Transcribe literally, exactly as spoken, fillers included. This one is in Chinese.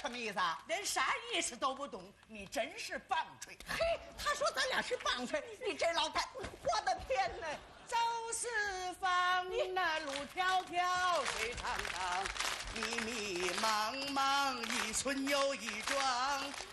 什么意思啊？ 连啥意思都不懂，你真是棒槌！ 嘿，他说咱俩是棒槌，你这老太，我的天哪！ 走四方，那路迢迢，水长长， 迷迷茫茫，一村又一庄。